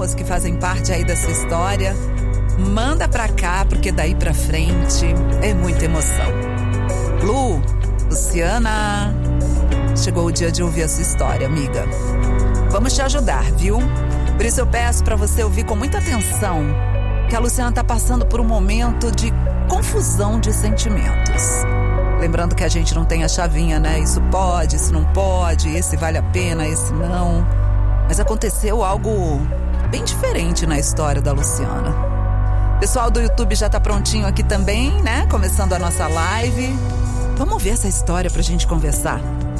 pessoas que fazem parte aí dessa história, manda pra cá, porque daí pra frente é muita emoção. Lu, Luciana, chegou o dia de ouvir a sua história, amiga. Vamos te ajudar, viu? Por isso eu peço pra você ouvir com muita atenção que a Luciana tá passando por um momento de confusão de sentimentos. Lembrando que a gente não tem a chavinha, né? Isso pode, isso não pode, esse vale a pena, esse não. Mas aconteceu algo bem diferente na história da Luciana. O pessoal do YouTube já tá prontinho aqui também, né? Começando a nossa live. Vamos ver essa história pra gente conversar.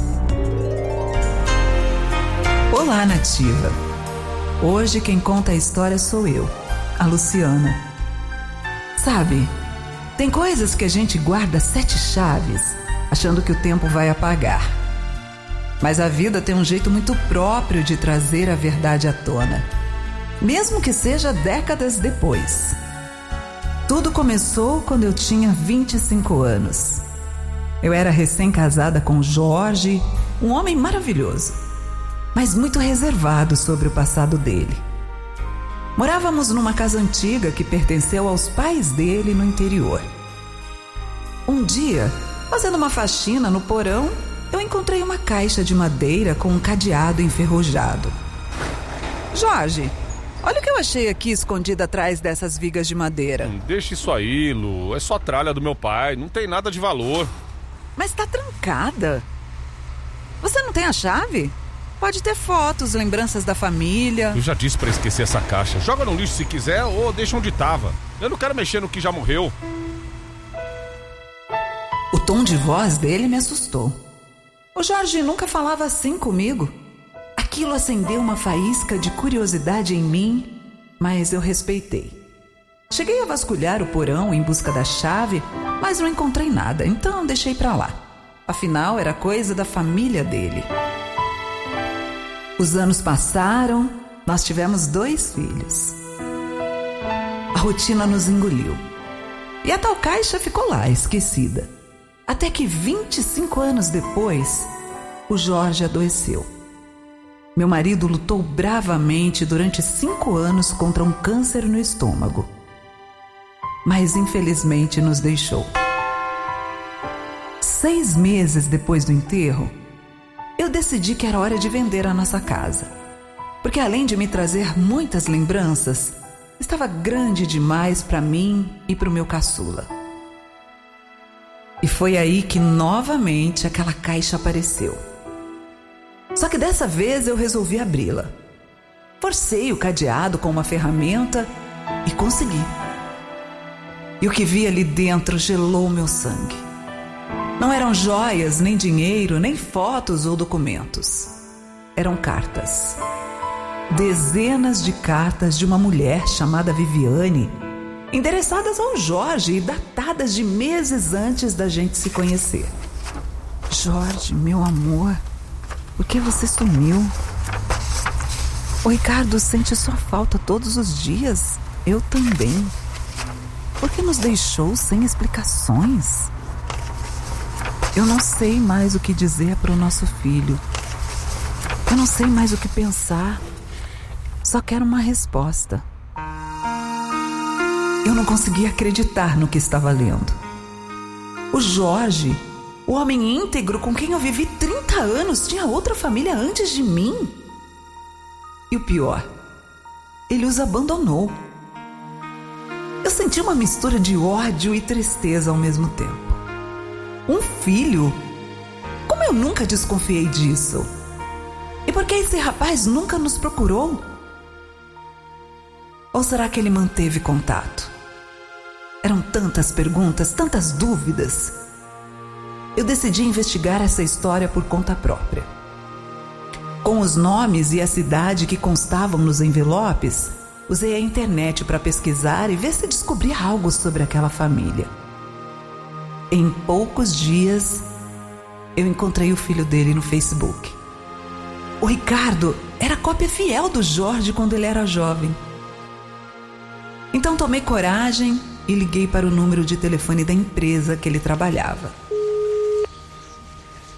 Olá, Nativa. Hoje quem conta a história sou eu, a Luciana. Sabe, tem coisas que a gente guarda 7 chaves, achando que o tempo vai apagar. Mas a vida tem um jeito muito próprio de trazer a verdade à tona, mesmo que seja décadas depois. Tudo começou quando eu tinha 25 anos. Eu era recém-casada com Jorge, um homem maravilhoso, mas muito reservado sobre o passado dele. Morávamos numa casa antiga que pertenceu aos pais dele no interior. Um dia, fazendo uma faxina no porão, eu encontrei uma caixa de madeira com um cadeado enferrujado. Jorge, olha o que eu achei aqui escondido atrás dessas vigas de madeira. Deixa isso aí, Lu. É só tralha do meu pai. Não tem nada de valor. Mas tá trancada. Você não tem a chave? Pode ter fotos, lembranças da família. Eu já disse pra esquecer essa caixa. Joga no lixo se quiser ou deixa onde tava. Eu não quero mexer no que já morreu. O tom de voz dele me assustou. O Jorge nunca falava assim comigo. Aquilo acendeu uma faísca de curiosidade em mim, mas eu respeitei. Cheguei a vasculhar o porão em busca da chave, mas não encontrei nada, então deixei pra lá. Afinal, era coisa da família dele. Os anos passaram, nós tivemos 2 filhos. A rotina nos engoliu. E a tal caixa ficou lá, esquecida. Até que 25 anos depois, o Jorge adoeceu. Meu marido lutou bravamente durante 5 anos contra um câncer no estômago. Mas infelizmente nos deixou. 6 meses depois do enterro, eu decidi que era hora de vender a nossa casa. Porque além de me trazer muitas lembranças, estava grande demais para mim e para o meu caçula. E foi aí que novamente aquela caixa apareceu. Só que dessa vez eu resolvi abri-la. Forcei o cadeado com uma ferramenta e consegui. E o que vi ali dentro gelou meu sangue. Não eram joias, nem dinheiro, nem fotos ou documentos. Eram cartas. Dezenas de cartas de uma mulher chamada Viviane, endereçadas ao Jorge e datadas de meses antes da gente se conhecer. Jorge, meu amor, por que você sumiu? O Ricardo sente sua falta todos os dias. Eu também. Por que nos deixou sem explicações? Eu não sei mais o que dizer para o nosso filho. Eu não sei mais o que pensar. Só quero uma resposta. Eu não conseguia acreditar no que estava lendo. O Jorge, o homem íntegro com quem eu vivi 30 anos, tinha outra família antes de mim. E o pior, ele os abandonou. Eu senti uma mistura de ódio e tristeza ao mesmo tempo. Um filho? Como eu nunca desconfiei disso? E por que esse rapaz nunca nos procurou? Ou será que ele manteve contato? Eram tantas perguntas, tantas dúvidas. Eu decidi investigar essa história por conta própria. Com os nomes e a cidade que constavam nos envelopes, usei a internet para pesquisar e ver se descobria algo sobre aquela família. Em poucos dias, eu encontrei o filho dele no Facebook. O Ricardo era cópia fiel do Jorge quando ele era jovem. Então tomei coragem e liguei para o número de telefone da empresa que ele trabalhava.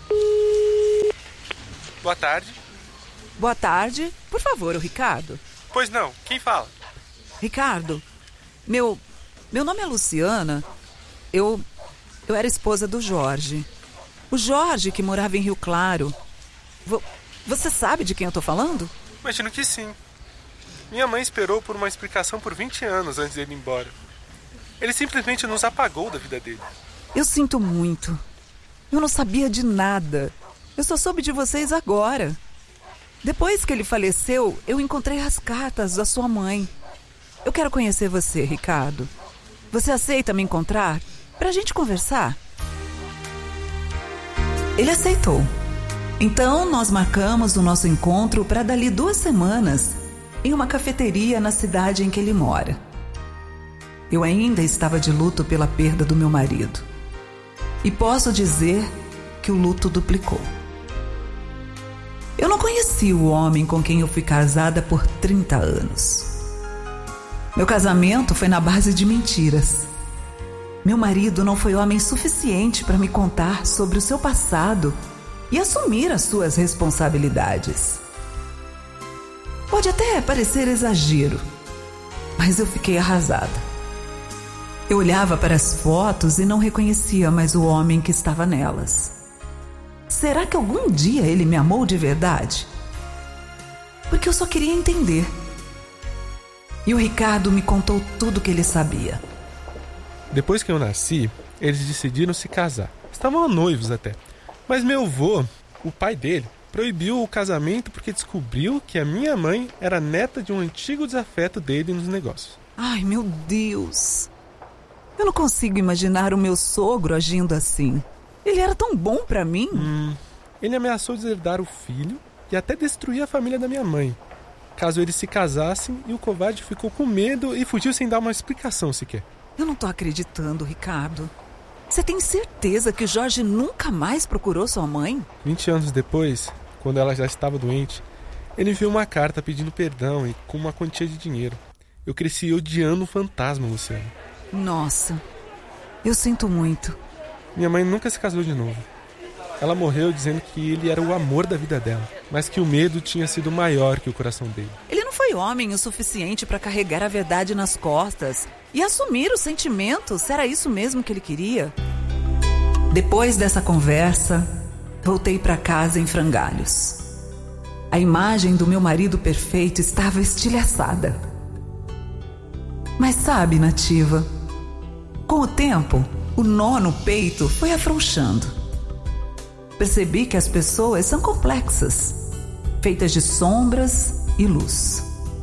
Boa tarde. Boa tarde. Por favor, o Ricardo. Pois não, quem fala? Ricardo, meu nome é Luciana. Eu era esposa do Jorge. O Jorge que morava em Rio Claro. Você sabe de quem eu tô falando? Imagino que sim. Minha mãe esperou por uma explicação por 20 anos antes dele ir embora. Ele simplesmente nos apagou da vida dele. Eu sinto muito. Eu não sabia de nada. Eu só soube de vocês agora. Depois que ele faleceu, eu encontrei as cartas da sua mãe. Eu quero conhecer você, Ricardo. Você aceita me encontrar? Pra gente conversar? Ele aceitou. Então, nós marcamos o nosso encontro para dali 2 semanas, em uma cafeteria na cidade em que ele mora. Eu ainda estava de luto pela perda do meu marido. E posso dizer que o luto duplicou. Eu não conheci o homem com quem eu fui casada por 30 anos. Meu casamento foi na base de mentiras. Meu marido não foi homem suficiente para me contar sobre o seu passado e assumir as suas responsabilidades. Pode até parecer exagero, mas eu fiquei arrasada. Eu olhava para as fotos e não reconhecia mais o homem que estava nelas. Será que algum dia ele me amou de verdade? Porque eu só queria entender. E o Ricardo me contou tudo o que ele sabia. Depois que eu nasci, eles decidiram se casar. Estavam noivos até. Mas meu avô, o pai dele, proibiu o casamento porque descobriu que a minha mãe era neta de um antigo desafeto dele nos negócios. Ai, meu Deus! Eu não consigo imaginar o meu sogro agindo assim. Ele era tão bom pra mim. Ele ameaçou deserdar o filho e até destruir a família da minha mãe, caso eles se casassem, e o covarde ficou com medo e fugiu sem dar uma explicação sequer. Eu não tô acreditando, Ricardo. Você tem certeza que o Jorge nunca mais procurou sua mãe? 20 anos depois, quando ela já estava doente, ele enviou uma carta pedindo perdão e com uma quantia de dinheiro. Eu cresci odiando o fantasma, Luciano. Nossa, eu sinto muito. Minha mãe nunca se casou de novo. Ela morreu dizendo que ele era o amor da vida dela, mas que o medo tinha sido maior que o coração dele. Ele não foi homem o suficiente para carregar a verdade nas costas e assumir os sentimentos, se era isso mesmo que ele queria. Depois dessa conversa, voltei para casa em frangalhos. A imagem do meu marido perfeito estava estilhaçada. Mas sabe, Nativa, com o tempo, o nó no peito foi afrouxando. Percebi que as pessoas são complexas, feitas de sombras e luz.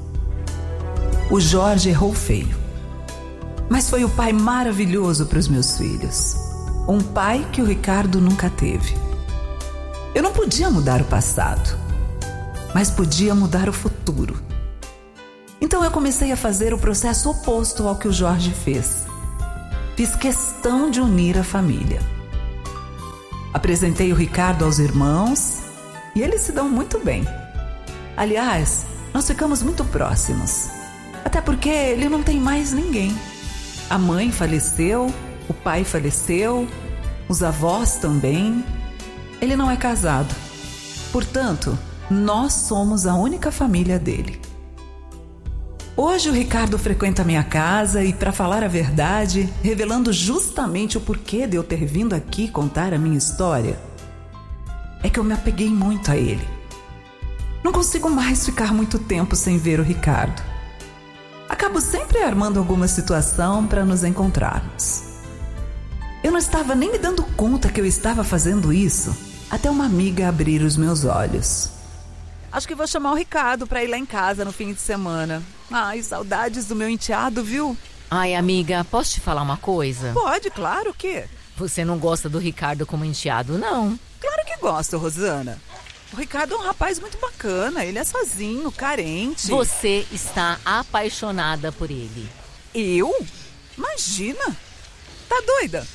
O Jorge errou feio, mas foi o pai maravilhoso para os meus filhos. Um pai que o Ricardo nunca teve. Eu não podia mudar o passado, mas podia mudar o futuro. Então eu comecei a fazer o processo oposto ao que o Jorge fez. Fiz questão de unir a família. Apresentei o Ricardo aos irmãos e eles se dão muito bem. Aliás, nós ficamos muito próximos. Até porque ele não tem mais ninguém. A mãe faleceu, o pai faleceu, os avós também. Ele não é casado. Portanto, nós somos a única família dele. Hoje o Ricardo frequenta a minha casa e, para falar a verdade, revelando justamente o porquê de eu ter vindo aqui contar a minha história, é que eu me apeguei muito a ele. Não consigo mais ficar muito tempo sem ver o Ricardo. Acabo sempre armando alguma situação para nos encontrarmos. Eu não estava nem me dando conta que eu estava fazendo isso, até uma amiga abrir os meus olhos. Acho que vou chamar o Ricardo para ir lá em casa no fim de semana. Ai, saudades do meu enteado, viu? Ai, amiga, posso te falar uma coisa? Pode, claro, o quê? Você não gosta do Ricardo como enteado, não? Claro que gosto, Rosana. O Ricardo é um rapaz muito bacana, ele é sozinho, carente. Você está apaixonada por ele. Eu? Imagina! Tá doida?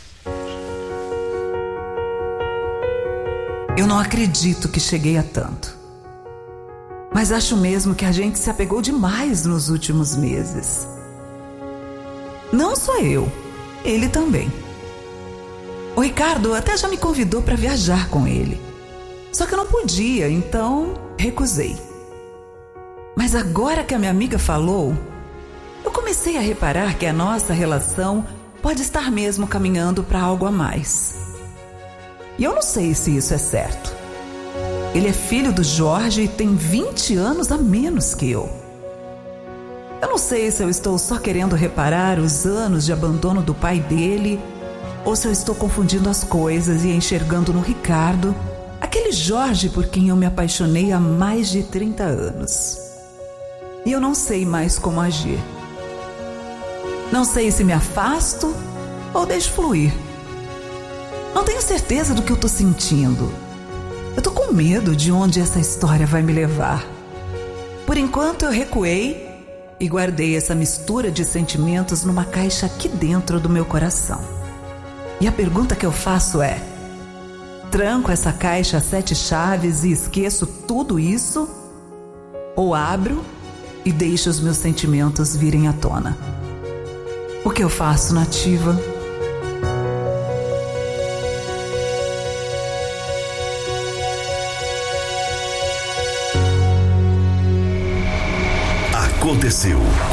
Eu não acredito que cheguei a tanto. Mas acho mesmo que a gente se apegou demais nos últimos meses. Não só eu, ele também. O Ricardo até já me convidou para viajar com ele. Só que eu não podia, então recusei. Mas agora que a minha amiga falou, eu comecei a reparar que a nossa relação pode estar mesmo caminhando para algo a mais. E eu não sei se isso é certo. Ele é filho do Jorge e tem 20 anos a menos que eu. Eu não sei se eu estou só querendo reparar os anos de abandono do pai dele, ou se eu estou confundindo as coisas e enxergando no Ricardo aquele Jorge por quem eu me apaixonei há mais de 30 anos. E eu não sei mais como agir. Não sei se me afasto ou deixo fluir. Não tenho certeza do que eu estou sentindo. Eu estou com medo de onde essa história vai me levar. Por enquanto eu recuei e guardei essa mistura de sentimentos numa caixa aqui dentro do meu coração. E a pergunta que eu faço é: tranco essa caixa a 7 chaves e esqueço tudo isso? Ou abro e deixo os meus sentimentos virem à tona? O que eu faço, Nativa? Aconteceu.